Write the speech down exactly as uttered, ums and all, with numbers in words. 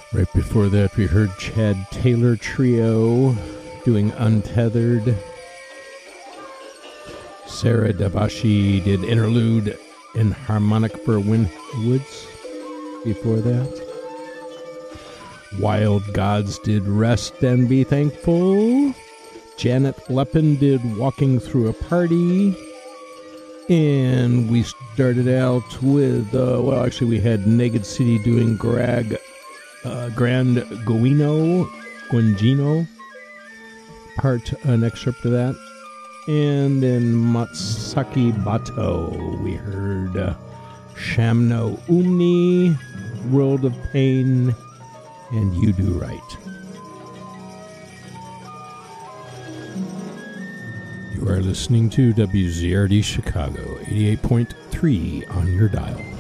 Right before that, we heard Chad Taylor Trio doing Untethered. Sarah Dabashi did Interlude in Harmonic for Wind Woods before that. Wild Gods did Rest and Be Thankful. Janet Leppin did Walking Through a Party. And we started out with, uh, well, actually we had Naked City doing Greg, uh, Grand Guino, Guangino, part, an excerpt of that. And then Matsaki Bato, we heard uh, Shamno Umni, World of Pain, and You Do Right. You are listening to W Z R D Chicago, eighty-eight point three on your dial.